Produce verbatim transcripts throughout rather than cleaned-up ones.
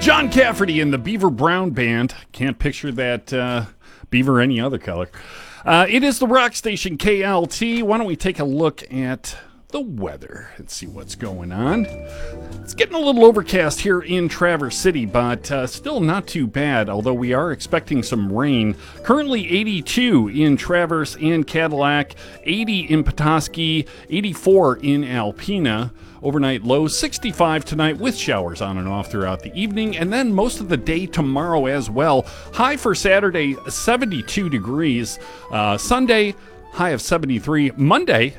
John Cafferty and the Beaver Brown Band. Can't picture that uh, beaver any other color. Uh, it is the rock station K L T. Why don't we take a look at the weather and see what's going on. It's getting a little overcast here in Traverse City, but uh, still not too bad, although we are expecting some rain. Currently eighty-two in Traverse and Cadillac, eighty in Petoskey, eighty-four in Alpena. Overnight low sixty-five tonight with showers on and off throughout the evening, and then most of the day tomorrow as well. High for Saturday, seventy-two degrees. Uh, Sunday, high of seventy-three. Monday,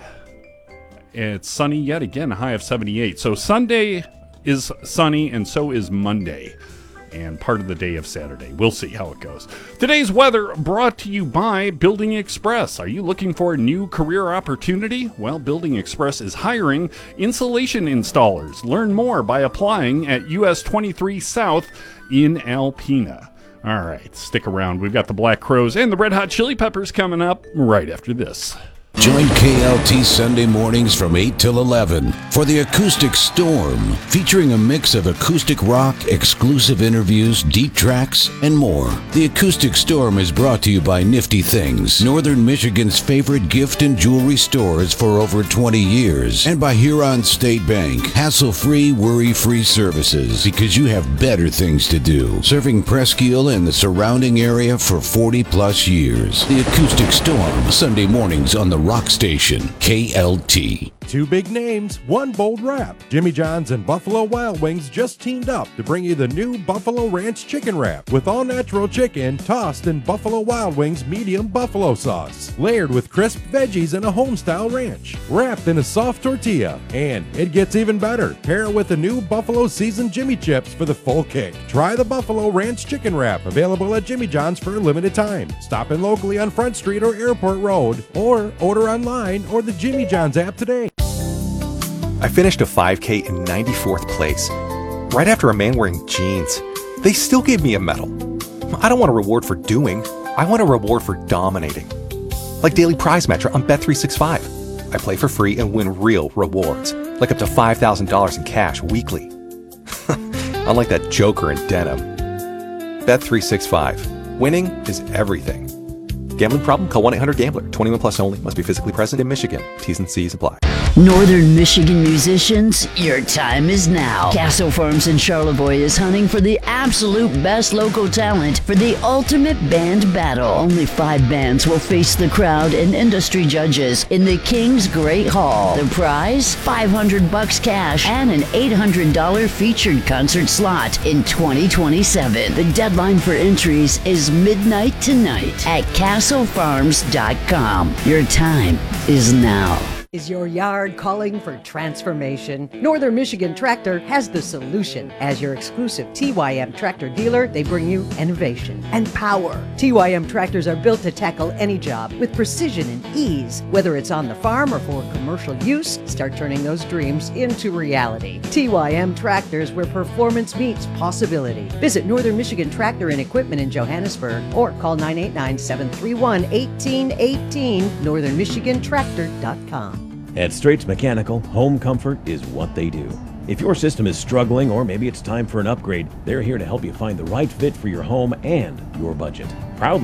it's sunny yet again, a high of seventy-eight. So Sunday is sunny, and so is Monday, and part of the day of Saturday. We'll see how it goes. Today's weather brought to you by Building Express. Are you looking for a new career opportunity? Well, Building Express is hiring insulation installers. Learn more by applying at U S twenty-three South in Alpena. All right, stick around. We've got the Black Crowes and the Red Hot Chili Peppers coming up right after this. Join K L T Sunday mornings from eight till eleven for the Acoustic Storm, featuring a mix of acoustic rock, exclusive interviews, deep tracks, and more. The Acoustic Storm is brought to you by Nifty Things, Northern Michigan's favorite gift and jewelry stores for over twenty years, and by Huron State Bank, hassle-free, worry-free services, because you have better things to do. Serving Presqu'Île and the surrounding area for forty plus years. The Acoustic Storm, Sunday mornings on the Rock Station, K L T. Two big names, one bold wrap. Jimmy John's and Buffalo Wild Wings just teamed up to bring you the new Buffalo Ranch Chicken Wrap with all-natural chicken tossed in Buffalo Wild Wings medium buffalo sauce, layered with crisp veggies and a home-style ranch, wrapped in a soft tortilla. And it gets even better. Pair it with the new Buffalo Seasoned Jimmy Chips for the full kick. Try the Buffalo Ranch Chicken Wrap, available at Jimmy John's for a limited time. Stop in locally on Front Street or Airport Road, or order online or the Jimmy John's app today. I finished a five K in ninety-fourth place, right after a man wearing jeans. They still gave me a medal. I don't want a reward for doing, I want a reward for dominating. Like Daily Prize Matcher on Bet three sixty-five. I play for free and win real rewards, like up to five thousand dollars in cash weekly. Unlike that joker in denim. Bet three sixty-five. Winning is everything. Gambling problem? Call one eight hundred gambler. twenty-one plus only. Must be physically present in Michigan. T's and C's apply. Northern Michigan musicians, your time is now. Castle Farms in Charlevoix is hunting for the absolute best local talent for the ultimate band battle. Only five bands will face the crowd and industry judges in the King's Great Hall. The prize? five hundred bucks cash and an eight hundred dollars featured concert slot in twenty twenty-seven. The deadline for entries is midnight tonight at castle farms dot com. Your time is now. Is your yard calling for transformation? Northern Michigan Tractor has the solution. As your exclusive T Y M tractor dealer, they bring you innovation and power. T Y M tractors are built to tackle any job with precision and ease. Whether it's on the farm or for commercial use, start turning those dreams into reality. T Y M tractors, where performance meets possibility. Visit Northern Michigan Tractor and Equipment in Johannesburg or call nine eight nine, seven three one, one eight one eight, northern michigan tractor dot com. At Straits Mechanical, home comfort is what they do. If your system is struggling or maybe it's time for an upgrade, they're here to help you find the right fit for your home and your budget. Proudly